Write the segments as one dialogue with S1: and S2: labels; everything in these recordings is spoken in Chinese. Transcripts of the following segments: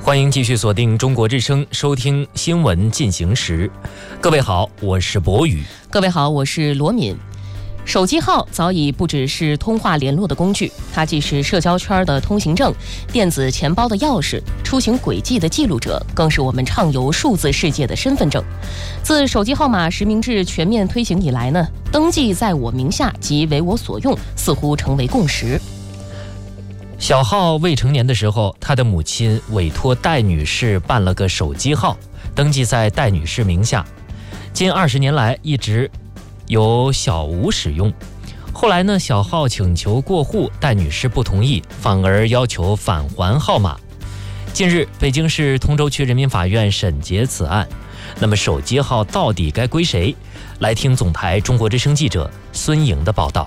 S1: 欢迎继续锁定中国之声，收听新闻进行时。各位好，我是博宇。
S2: 各位好，我是罗敏。手机号早已不只是通话联络的工具，它既是社交圈的通行证、电子钱包的钥匙、出行轨迹的记录者，更是我们畅游数字世界的身份证。自手机号码实名制全面推行以来呢，登记在我名下即为我所用，似乎成为共识。
S1: 小浩未成年的时候，他的母亲委托戴女士办了个手机号，登记在戴女士名下。近20年来，一直由小吴使用。后来呢，小浩请求过户，戴女士不同意，反而要求返还号码。近日，北京市通州区人民法院审结此案。那么，手机号到底该归谁？来听总台中国之声记者孙颖的报道。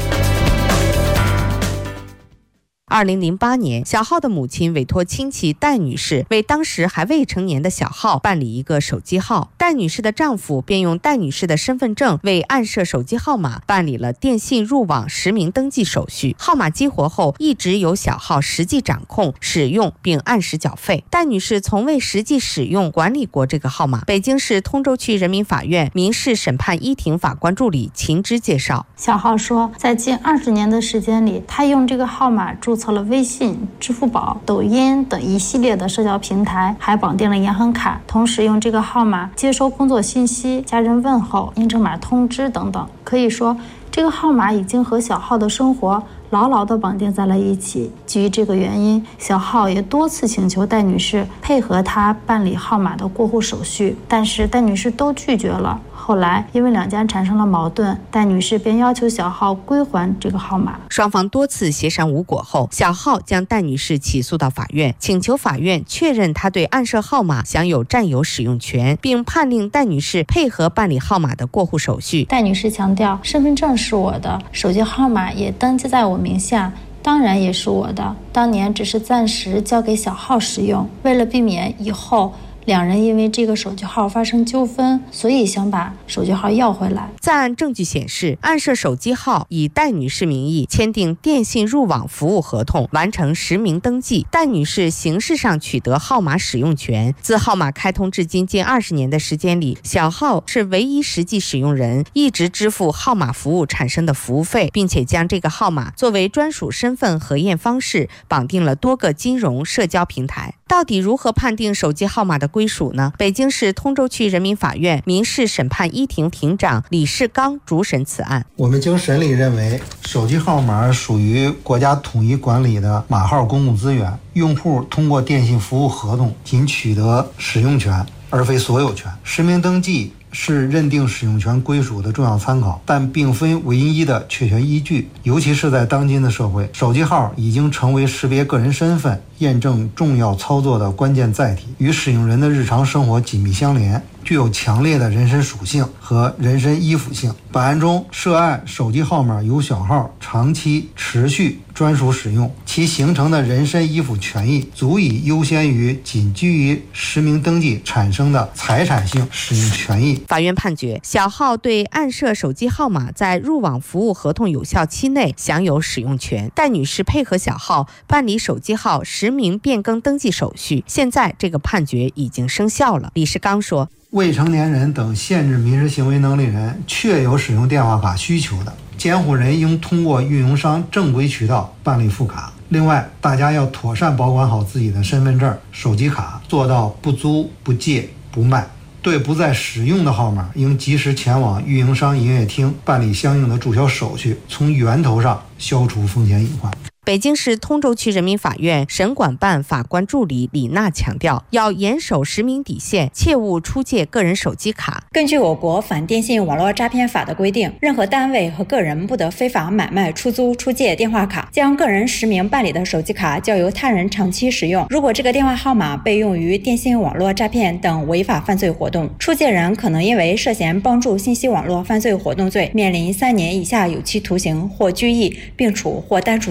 S3: 2008年，小浩的母亲委托亲戚戴女士为当时还未成年的小浩办理一个手机号，戴女士的丈夫便用戴女士的身份证为暗设手机号码办理了电信入网实名登记手续。号码激活后，一直由小浩实际掌控、使用并按时缴费。戴女士从未实际使用管理过这个号码。北京市通州区人民法院民事审判一庭法官助理秦芝介绍，
S4: 小浩说，在近20年的时间里，他用这个号码注册了微信、支付宝、抖音等一系列的社交平台，还绑定了银行卡，同时用这个号码接收工作信息、家人问候、验证码通知等等。可以说，这个号码已经和小浩的生活牢牢地绑定在了一起。基于这个原因，小浩也多次请求戴女士配合他办理号码的过户手续，但是戴女士都拒绝了。后来因为两家产生了矛盾，戴女士便要求小浩归还这个号码。
S3: 双方多次协商无果后，小浩将戴女士起诉到法院，请求法院确认他对暗设号码享有占有使用权，并判令戴女士配合办理号码的过户手续。
S4: 戴女士强调，身份证是我的，手机号码也登记在我名下，当然也是我的，当年只是暂时交给小浩使用，为了避免以后两人因为这个手机号发生纠纷，所以想把手机号要回来。
S3: 在案证据显示，暗设手机号以戴女士名义签订电信入网服务合同，完成实名登记，戴女士形式上取得号码使用权。自号码开通至今近20年的时间里，小浩是唯一实际使用人，一直支付号码服务产生的服务费，并且将这个号码作为专属身份核验方式绑定了多个金融社交平台。到底如何判定手机号码的归属呢？北京市通州区人民法院民事审判一庭庭长李世刚主审此案。
S5: 我们经审理认为，手机号码属于国家统一管理的码号公共资源，用户通过电信服务合同仅取得使用权，而非所有权。实名登记是认定使用权归属的重要参考，但并非唯一的确权依据。尤其是在当今的社会，手机号已经成为识别个人身份、验证重要操作的关键载体，与使用人的日常生活紧密相连，具有强烈的人身属性和人身依附性。本案中，涉案手机号码由小浩长期持续专属使用，其形成的人身依附权益足以优先于仅基于实名登记产生的财产性使用权益。
S3: 法院判决，小浩对暗设手机号码在入网服务合同有效期内享有使用权。戴女士配合小浩办理手机号实名变更登记手续，现在这个判决已经生效了。李世刚说，
S5: 未成年人等限制民事行为能力人确有使用电话卡需求的，监护人应通过运营商正规渠道办理复卡。另外，大家要妥善保管好自己的身份证、手机卡，做到不租、不借、不卖。对不再使用的号码，应及时前往运营商营业厅办理相应的注销手续，从源头上消除风险隐患。
S3: 北京市通州区人民法院审管办法官助理李娜强调，要严守实名底线，切勿出借个人手机卡。
S6: 根据我国反电信网络诈骗法的规定，任何单位和个人不得非法买卖、出租、出借电话卡，将个人实名办理的手机卡交由他人长期使用。如果这个电话号码被用于电信网络诈骗等违法犯罪活动，出借人可能因为涉嫌帮助信息网络犯罪活动罪，面临3年以下有期徒刑或拘役，并处或单处罚金。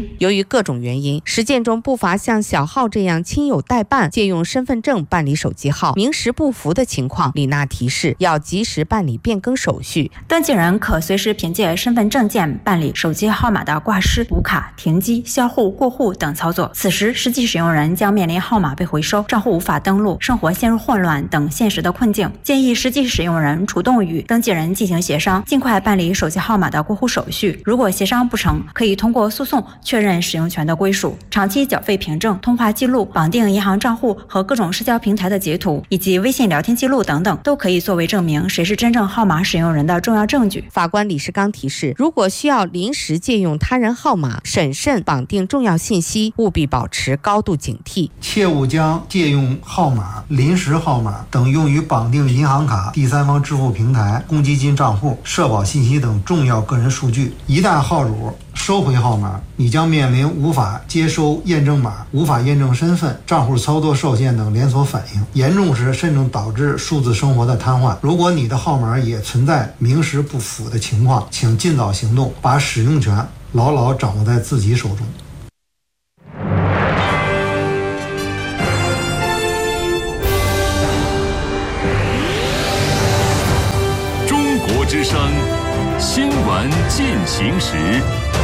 S2: 区。
S3: 由于各种原因，实践中不乏像小浩这样亲友代办借用身份证办理手机号名实不符的情况。李娜提示要及时办理变更手续，
S6: 登记人可随时凭借身份证件办理手机号码的挂失、补卡、停机、销户、过户等操作。此时实际使用人将面临号码被回收、账户无法登录、生活陷入混乱等现实的困境。建议实际使用人主动与登记人进行协商，尽快办理手机号码的过户手续。如果协商不成，可以通过诉讼确认使用权的归属。长期缴费凭证、通话记录、绑定银行账户和各种社交平台的截图，以及微信聊天记录等等，都可以作为证明谁是真正号码使用人的重要证据。
S3: 法官李世刚提示，如果需要临时借用他人号码，审慎绑定重要信息，务必保持高度警惕，
S5: 切勿将借用号码、临时号码等用于绑定银行卡、第三方支付平台、公积金账户、社保信息等重要个人数据。一旦号主收回号码，你将面临无法接收验证码、无法验证身份、账户操作受限等连锁反应，严重时甚至导致数字生活的瘫痪。如果你的号码也存在名实不符的情况，请尽早行动，把使用权牢牢掌握在自己手中。
S7: 中国之声新闻进行时。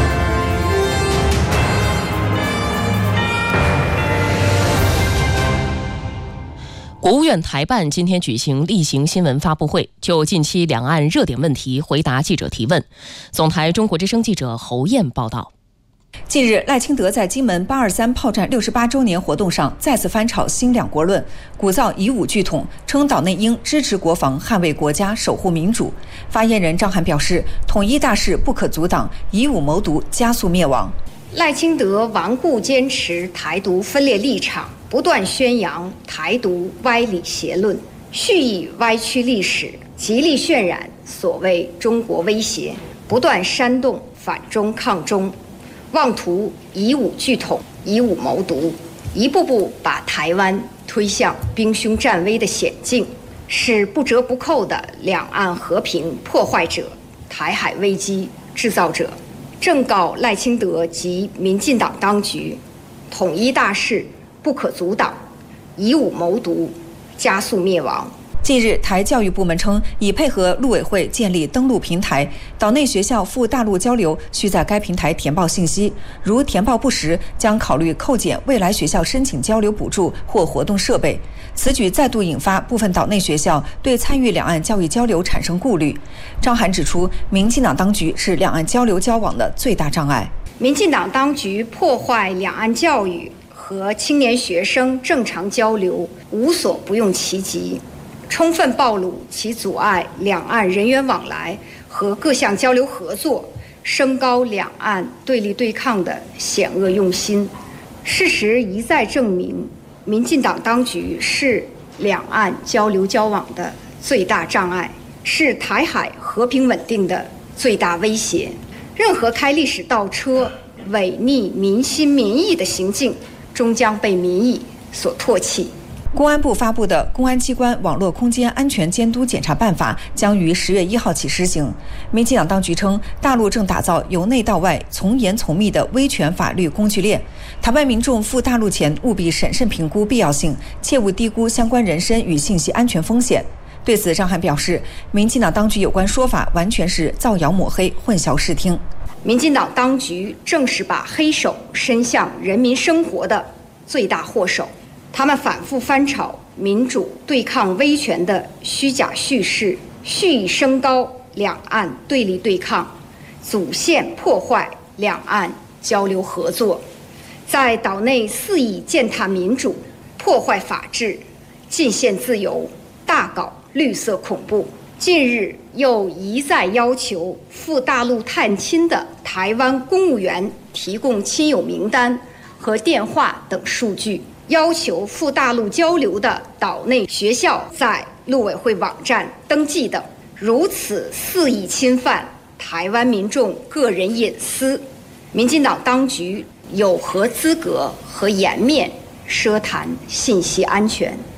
S2: 国务院台办今天举行例行新闻发布会，就近期两岸热点问题回答记者提问。总台中国之声记者侯燕报道。
S8: 近日，赖清德在金门823炮战68周年活动上再次翻炒新两国论，鼓噪以武拒统，称岛内应支持国防，捍卫国家，守护民主。发言人张涵表示，统一大势不可阻挡，以武谋独，加速灭亡。
S9: 赖清德顽固坚持台独分裂立场，不断宣扬台独歪理邪论，蓄意歪曲历史，极力渲染所谓中国威胁，不断煽动反中抗中，妄图以武拒统，以武谋独，一步步把台湾推向兵凶战危的险境，是不折不扣的两岸和平破坏者、台海危机制造者。正告赖清德及民进党当局，统一大势不可阻挡，以武谋独，加速灭亡。
S8: 近日，台教育部门称，已配合陆委会建立登录平台，岛内学校赴大陆交流需在该平台填报信息，如填报不实，将考虑扣减未来学校申请交流补助或活动设备。此举再度引发部分岛内学校对参与两岸教育交流产生顾虑。张涵指出，民进党当局是两岸交流交往的最大障碍。
S9: 民进党当局破坏两岸教育和青年学生正常交流，无所不用其极，充分暴露其阻碍两岸人员往来和各项交流合作，升高两岸对立对抗的险恶用心。事实一再证明，民进党当局是两岸交流交往的最大障碍，是台海和平稳定的最大威胁。任何开历史倒车、违逆民心民意的行径，终将被民意所唾弃。
S8: 公安部发布的《公安机关网络空间安全监督检查办法》将于10月1号起施行。民进党当局称，大陆正打造由内到外、从严从密的威权法律工具链，台湾民众赴大陆前务必审慎评估必要性，切勿低估相关人身与信息安全风险。对此，张涵表示，民进党当局有关说法完全是造谣抹黑、混淆视听。
S9: 民进党当局正是把黑手伸向人民生活的最大祸首。他们反复翻炒民主对抗威权的虚假叙事，蓄意升高两岸对立对抗，阻限破坏两岸交流合作，在岛内肆意践踏民主，破坏法治，禁限自由，大搞绿色恐怖。近日又一再要求赴大陆探亲的台湾公务员提供亲友名单和电话等数据，要求赴大陆交流的岛内学校在陆委会网站登记等，如此肆意侵犯台湾民众个人隐私，民进党当局有何资格和颜面奢谈信息安全？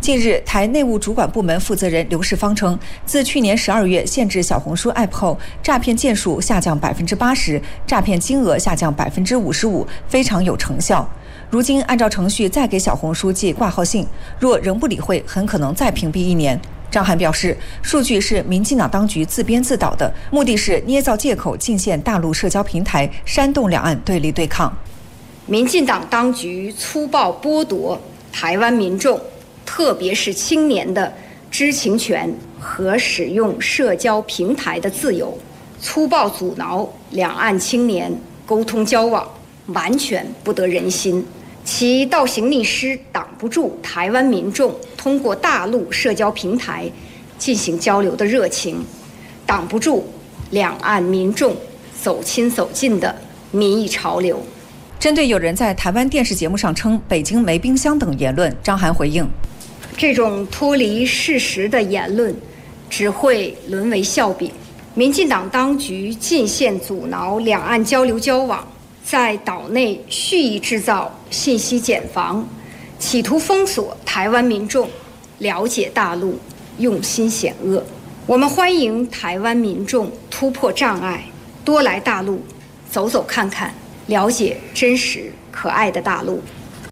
S8: 近日，台内务主管部门负责人刘世芳称，自去年12月限制小红书 App 后，诈骗件数下降80%，诈骗金额下降55%，非常有成效。如今按照程序再给小红书寄挂号信，若仍不理会，很可能再屏蔽1年。张涵表示，数据是民进党当局自编自导的，目的是捏造借口进线大陆社交平台，煽动两岸对立对抗。
S9: 民进党当局粗暴剥夺台湾民众，特别是青年的知情权和使用社交平台的自由，粗暴阻挠两岸青年沟通交往，完全不得人心。其倒行逆施，挡不住台湾民众通过大陆社交平台进行交流的热情，挡不住两岸民众走亲走近的民意潮流。
S8: 针对有人在台湾电视节目上称北京没冰箱等言论，张涵回应，
S9: 这种脱离事实的言论只会沦为笑柄。民进党当局进线阻挠两岸交流交往，在岛内蓄意制造信息茧房，企图封锁台湾民众了解大陆，用心险恶。我们欢迎台湾民众突破障碍，多来大陆走走看看，了解真实可爱的大陆。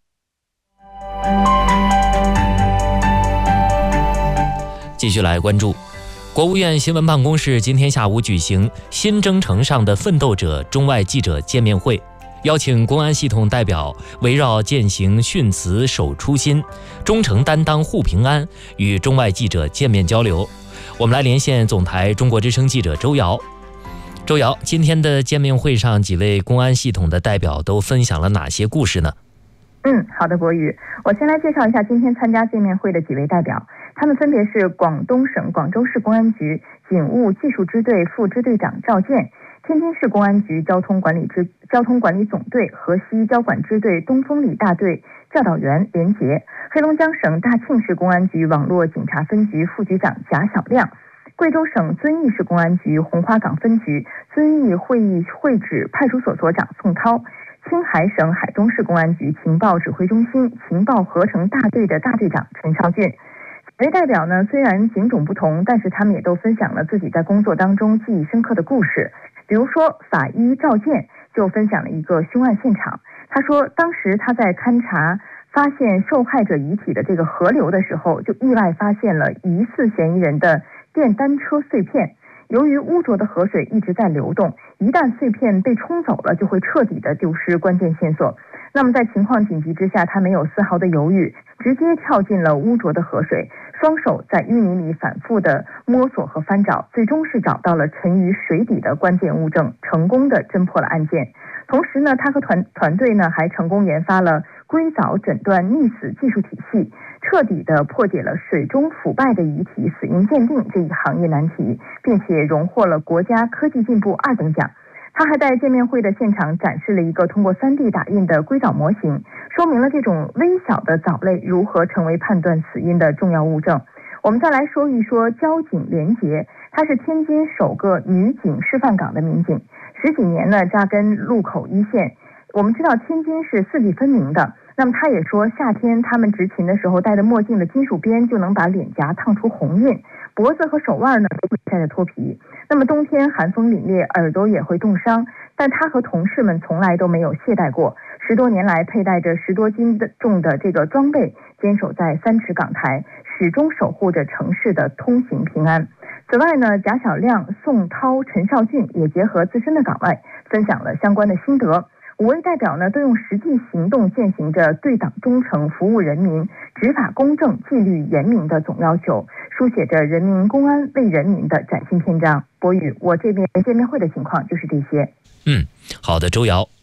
S1: 继续来关注，国务院新闻办公室今天下午举行新征程上的奋斗者中外记者见面会，邀请公安系统代表围绕践行训词守初心、忠诚担当护平安，与中外记者见面交流。我们来连线总台中国之声记者周瑶。周瑶，今天的见面会上，几位公安系统的代表都分享了哪些故事呢？
S10: 好的，博宇，我先来介绍一下今天参加见面会的几位代表，他们分别是广东省广州市公安局警务技术支队副支队长赵健，天津市公安局交通管理总队河西交管支队东风里大队教导员连杰，黑龙江省大庆市公安局网络警察分局副局长贾小亮，贵州省遵义市公安局红花岗分局遵义会址派出所所长宋涛，青海省海东市公安局情报指挥中心情报合成大队的大队长陈少俊。几位代表呢，虽然警种不同，但是他们也都分享了自己在工作当中记忆深刻的故事。比如说，法医赵健就分享了一个凶案现场。他说，当时他在勘察发现受害者遗体的这个河流的时候，就意外发现了疑似嫌疑人的电单车碎片。由于污浊的河水一直在流动，一旦碎片被冲走了，就会彻底的丢失关键线索。那么在情况紧急之下，他没有丝毫的犹豫，直接跳进了污浊的河水，双手在淤泥里反复的摸索和翻找，最终是找到了沉于水底的关键物证，成功的侦破了案件。同时呢，他和团队呢还成功研发了硅藻诊断溺死技术体系，彻底的破解了水中腐败的遗体死因鉴定这一行业难题，并且荣获了国家科技进步2等奖。他还在见面会的现场展示了一个通过3D 打印的硅藻模型，说明了这种微小的藻类如何成为判断死因的重要物证。我们再来说一说交警连杰，她是天津首个女警示范岗的民警，10几年呢扎根路口一线。我们知道天津是四季分明的，那么他也说，夏天他们执勤的时候戴着墨镜的金属边就能把脸颊烫出红印，脖子和手腕呢都会晒着脱皮。那么冬天寒风凛冽，耳朵也会冻伤，但他和同事们从来都没有懈怠过，10多年来佩戴着10多斤重的这个装备，坚守在3尺岗台，始终守护着城市的通行平安。此外呢，贾小亮、宋涛、陈少俊也结合自身的岗位，分享了相关的心得。5位代表呢，都用实际行动践行着对党忠诚、服务人民、执法公正、纪律严明的总要求，书写着人民公安为人民的崭新篇章。博宇，我这边见面会的情况就是这些。
S1: 好的，周瑶。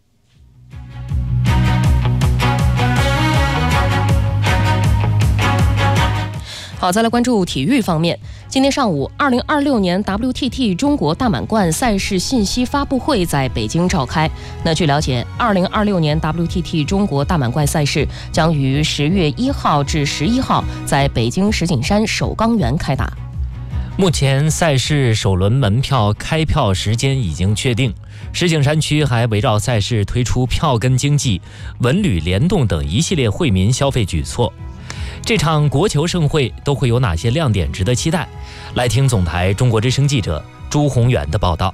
S2: 好，再来关注体育方面。今天上午，2026年 WTT 中国大满贯赛事信息发布会在北京召开。那据了解，2026年 WTT 中国大满贯赛事将于10月1号至11号在北京石景山首钢园开打。
S1: 目前赛事首轮门票开票时间已经确定，石景山区还围绕赛事推出票根经济、文旅联动等一系列惠民消费举措。 这场国球盛会都会有哪些亮点值得期待？来听总台中国之声记者朱宏远的报道。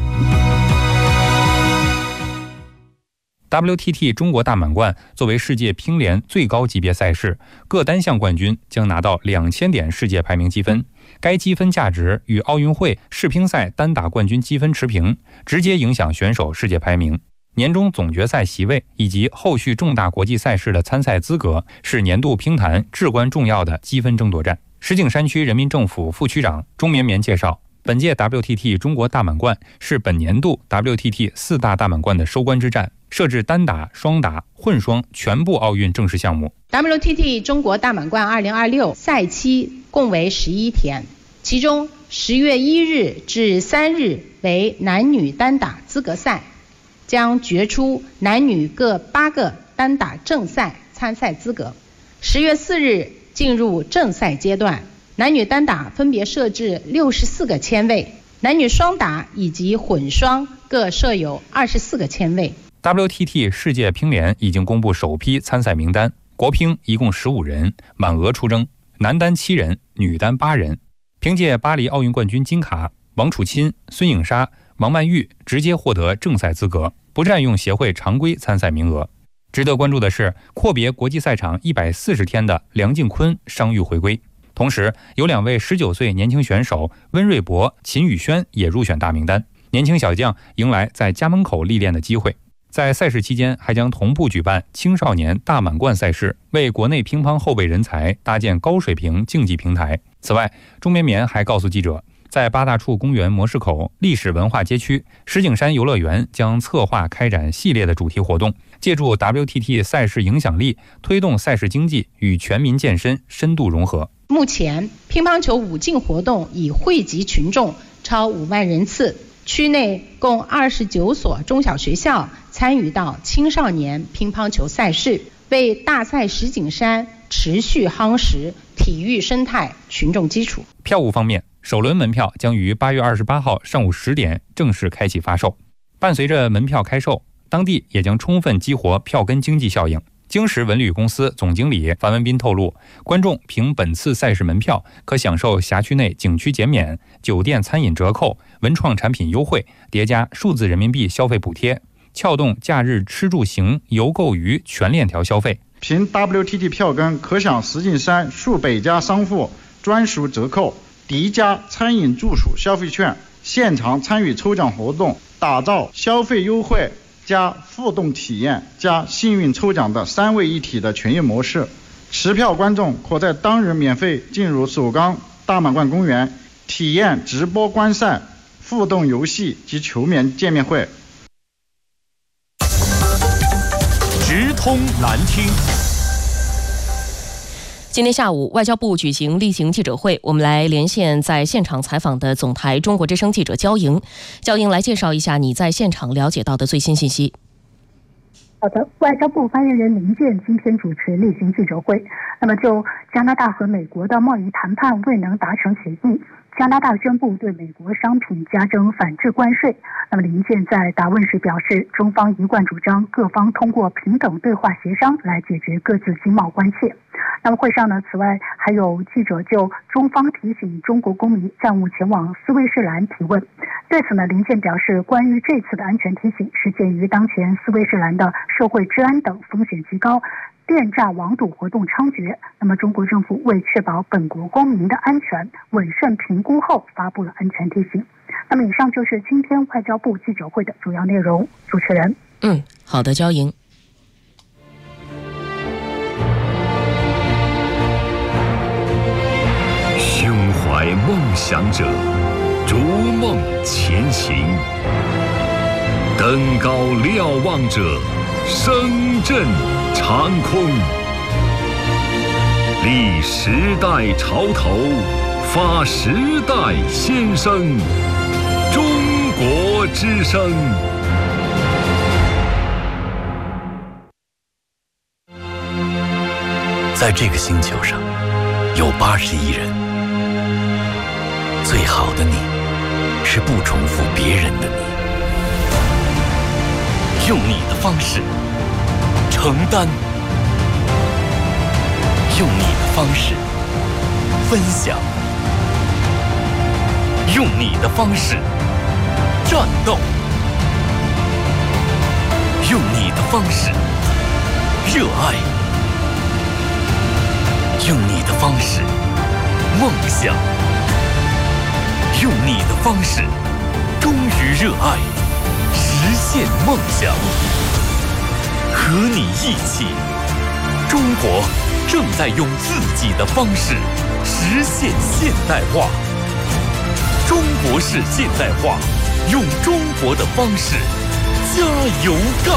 S11: WTT 中国大满贯作为世界乒联最高级别赛事，各单项冠军将拿到2000点世界排名积分。该积分价值与奥运会世乒赛单打冠军积分持平，直接影响选手世界排名。年终总决赛席位以及后续重大国际赛事的参赛资格，是年度乒坛至关重要的积分争夺战。石景山区人民政府副区长钟绵绵介绍，本届 WTT 中国大满贯是本年度 WTT 4大大满贯的收官之战，设置单打、双打、混双全部奥运正式项目。
S12: WTT 中国大满贯2026赛期共为11天，其中10月1日至3日为男女单打资格赛，将决出男女各8个单打正赛参赛资格。10月4日进入正赛阶段，男女单打分别设置64个签位，男女双打以及混双各设有24个签位。
S11: WTT 世界乒联已经公布首批参赛名单，国乒一共15人，满额出征，男单7人，女单8人。凭借巴黎奥运冠军金卡，王楚钦、孙颖莎、王曼玉直接获得正赛资格，不占用协会常规参赛名额。值得关注的是，阔别国际赛场140天的梁靖昆伤愈回归，同时有2位19岁年轻选手温瑞博、秦宇轩也入选大名单。年轻小将迎来在家门口历练的机会。在赛事期间，还将同步举办青少年大满贯赛事，为国内乒乓后备人才搭建高水平竞技平台。此外，钟绵绵还告诉记者，在八大处公园模式口历史文化街区，石景山游乐园将策划开展系列的主题活动，借助 WTT 赛事影响力，推动赛事经济与全民健身深度融合。
S12: 目前，乒乓球5进活动已汇集群众超5万人次，区内共29所中小学校参与到青少年乒乓球赛事，为大赛石景山持续夯实体育生态群众基础。
S11: 票务方面，首轮门票将于8月28号上午10点正式开启发售。伴随着门票开售，当地也将充分激活票根经济效应。京石文旅公司总经理樊文斌透露，观众凭本次赛事门票可享受辖区内景区减免、酒店餐饮折扣、文创产品优惠，叠加数字人民币消费补贴，撬动假日吃住行游购娱全链条消费。
S13: 凭 WTT 票根可享石景山数百家商户专属折扣，叠加餐饮住宿消费券，现场参与抽奖活动，打造消费优惠加互动体验加幸运抽奖的3位一体的全业模式。持票观众可在当日免费进入首钢大满贯公园，体验直播观赛、互动游戏及球迷见面会。
S7: 直通难听。
S2: 今天下午，外交部举行例行记者会，我们来连线在现场采访的总台中国之声记者焦莹。焦莹来介绍一下你在现场了解到的最新信息。
S14: 好的，外交部发言人林健今天主持例行记者会，那么就加拿大和美国的贸易谈判未能达成协议，加拿大宣布对美国商品加征反制关税。那么林健在答问时表示，中方一贯主张各方通过平等对话协商来解决各自经贸关切。那么会上呢，此外还有记者就中方提醒中国公民暂勿前往斯威士兰提问。对此呢，林健表示，关于这次的安全提醒是鉴于当前斯威士兰的社会治安等风险极高，电诈网赌活动猖獗，那么中国政府为确保本国公民的安全，审慎评估后发布了安全提醒。那么以上就是今天外交部记者会的主要内容。主持人，
S2: 好的，焦莹。
S7: 胸怀梦想者，逐梦前行；登高瞭望者，声震长空。立时代潮头，发时代先声。中国之声。
S15: 在这个星球上，有80亿人。最好的你，是不重复别人的你。用你的方式承担， 用你的方式分享，用你的方式战斗，用你的方式热爱，用你的方式梦想，用你的方式忠于热爱，实现梦想。和你一起，中国正在用自己的方式实现现代化。中国式现代化，用中国的方式加油干！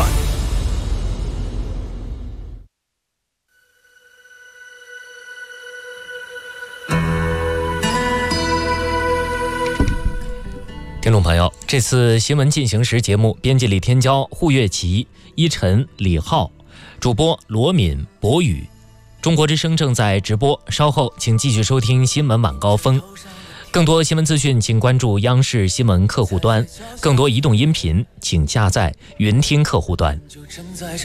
S1: 听众朋友，这次新闻进行时节目编辑李天骄、胡月琪、依晨、李浩，主播罗敏、博宇。中国之声正在直播，稍后请继续收听新闻晚高峰。更多新闻资讯请关注央视新闻客户端，更多移动音频请下载云听客户端。